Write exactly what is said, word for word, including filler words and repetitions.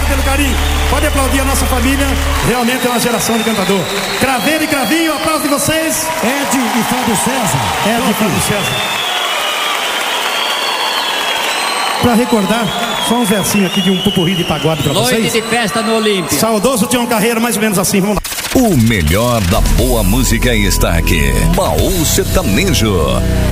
obrigado pelo carinho. Pode aplaudir a nossa família. Realmente é uma geração de cantador. Craveiro e Cravinho, aplauso de vocês. Ed e Fábio César. Ed e Fábio César. Pra recordar, só um versinho aqui de um pupurri de pagode pra Noite vocês. de festa no Olímpia. Saudoso Tião Carreiro, mais ou menos assim, vamos lá. O melhor da boa música está aqui. Baú Sertanejo.